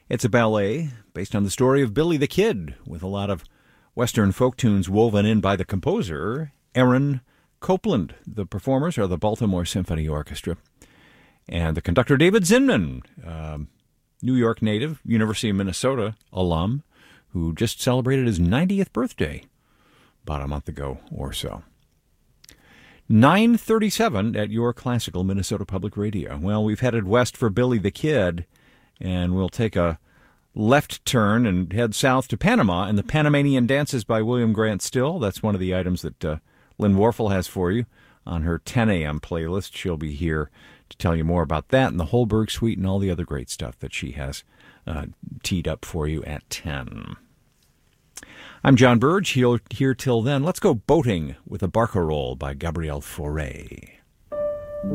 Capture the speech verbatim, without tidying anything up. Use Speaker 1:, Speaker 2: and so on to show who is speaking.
Speaker 1: It's a ballet based on the story of Billy the Kid, with a lot of Western folk tunes woven in by the composer, Aaron Copland. The performers are the Baltimore Symphony Orchestra. And the conductor, David Zinman, um, New York native, University of Minnesota alum, who just celebrated his ninetieth birthday about a month ago or so. nine thirty-seven at your classical Minnesota Public Radio. Well, we've headed west for Billy the Kid, and we'll take a left turn and head south to Panama and the Panamanian Dances by William Grant Still. That's one of the items that uh, Lynn Warfel has for you on her ten a.m. playlist. She'll be here to tell you more about that and the Holberg Suite and all the other great stuff that she has uh, teed up for you at ten. I'm John Burge, here till then. Let's go boating with a barcarolle by Gabrielle Fauré.